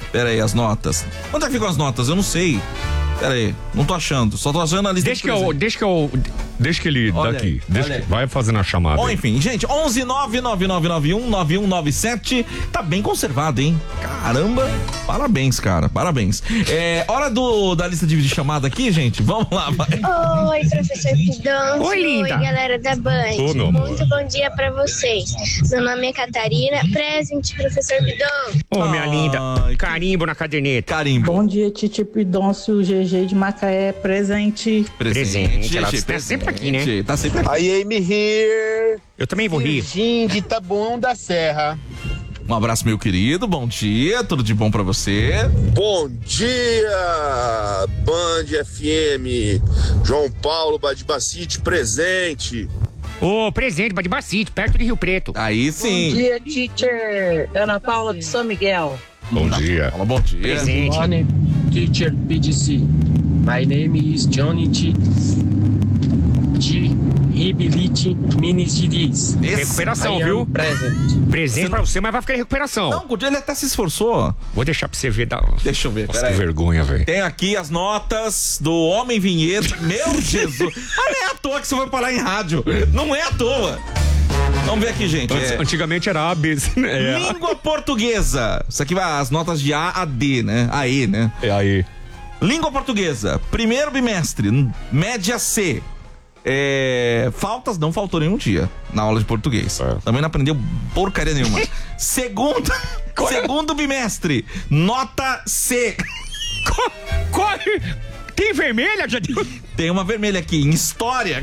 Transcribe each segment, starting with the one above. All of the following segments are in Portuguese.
Pera aí, as notas. Onde é que ficam as notas? Eu não sei. Pera aí, não tô achando. Só tô achando a lista. Deixa que ele Olha daqui. aí. Vai fazendo a chamada. Bom, enfim, gente, 11-99991-9197. Tá bem conservado, hein? Caramba, parabéns, cara, parabéns. Hora da lista de chamada aqui, gente. Vamos lá, vai. Oi, professor Pidão. Oi, linda. Oi, galera da Band. Ô, meu amor. Muito bom dia pra vocês. Meu nome é Catarina. Presente, professor Pidão. Ô, minha linda. Carimbo na caderneta. Carimbo. Bom dia, Titi Pidoncio, GG de Macaé, presente. Presente. Ela tá sempre aqui, né? Tá sempre aqui. I am here. Eu também vou rir. Virgem de Taboão da Serra. Um abraço, meu querido. Bom dia, tudo de bom pra você. Bom dia, Band FM. João Paulo Badibacite presente. Ô, presente, Badibacite, perto de Rio Preto. Aí sim. Bom dia, teacher. Ana Paula de São Miguel. Bom dia. Fala, bom dia. Presente. Morning, teacher PDC. My name is Johnny T. Ribilite Minas Gerais. Recuperação, I am viu? Present. Presente pra você, mas vai ficar em recuperação. Não, ele até se esforçou. Vou deixar pra você ver. Deixa eu ver, Nossa, peraí. que vergonha, velho. Tem aqui as notas do Homem Vinheta. Meu Jesus. Ah, não é à toa que você vai falar em rádio. Não é à toa. Vamos ver aqui, gente. Antigamente era A, B, né? Língua portuguesa. Isso aqui vai as notas de A a D, né? A E, né? É aí. Língua portuguesa. Primeiro bimestre. Média C. Faltas, não faltou nenhum dia na aula de português. Também não aprendeu porcaria nenhuma. Segundo bimestre. Nota C. Corre! Tem vermelha, Jadil? Tem uma vermelha aqui. Em história.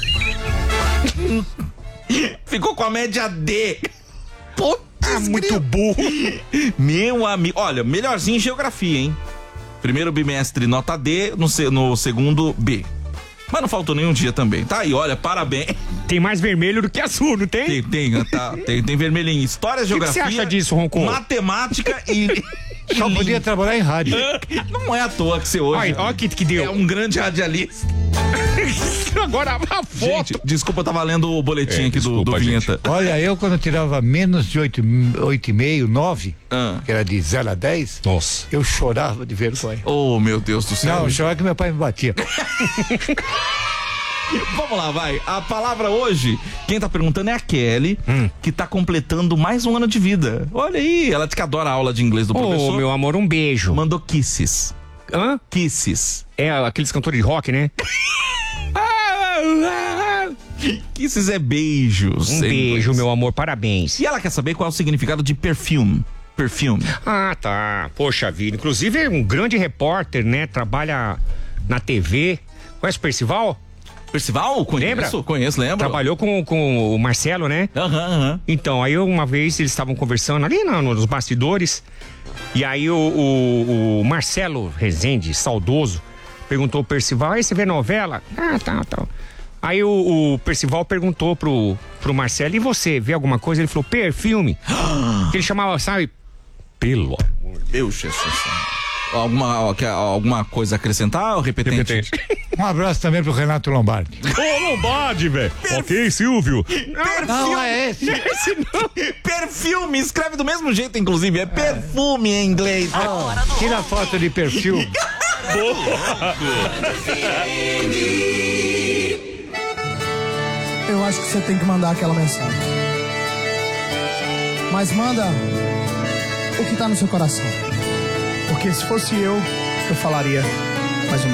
Ficou com a média D. Putz, muito burro. Meu amigo. Olha, melhorzinho em geografia, hein? Primeiro bimestre, nota D. No segundo, B. Mas não faltou nenhum dia também. Tá aí, olha, parabéns. Tem mais vermelho do que azul, não tem? Tem vermelho em história, geografia. O que você acha disso, Ronco? Matemática e... Só podia trabalhar em rádio. Não é à toa que você hoje... Olha que deu. É um grande radialista. Agora a foto. Gente, desculpa, eu tava lendo o boletim aqui do Vinheta. Olha, eu quando tirava menos de 8,5, 9, que era de 0 a 10, nossa, eu chorava de vergonha. Oh, meu Deus do céu. Não, eu chorava que meu pai me batia. Vamos lá, vai. A palavra hoje, quem tá perguntando é a Kelly, que tá completando mais um ano de vida. Olha aí, ela que adora a aula de inglês do professor. Ô, meu amor, um beijo. Mandou kisses. Hã? Kisses. É, aqueles cantores de rock, né? Kisses é beijos. Um beijo, meu amor, parabéns. E ela quer saber qual é o significado de perfume. Perfume. Ah, tá. Poxa vida. Inclusive é um grande repórter, né? Trabalha na TV. Conhece o Percival? Percival? Conheço, lembro. Trabalhou com o Marcelo, né? Aham. Então, aí uma vez eles estavam conversando ali nos bastidores. E aí o Marcelo Rezende, saudoso, perguntou ao Percival: aí você vê novela? Ah, tá. Aí o Percival perguntou pro Marcelo: e você, vê alguma coisa? Ele falou: perfume. Que ele chamava, sabe? Pelo amor de Deus, Jesus. Alguma coisa a acrescentar ou repetente? Um abraço também pro Renato Lombardi. Ô, Lombardi, velho. Ok, Silvio. Não é esse. Esse não. Perfume, escreve do mesmo jeito, inclusive. É perfume em inglês. Tira a foto de perfil. Eu acho que você tem que mandar aquela mensagem. Mas manda o que tá no seu coração. Porque se fosse eu falaria: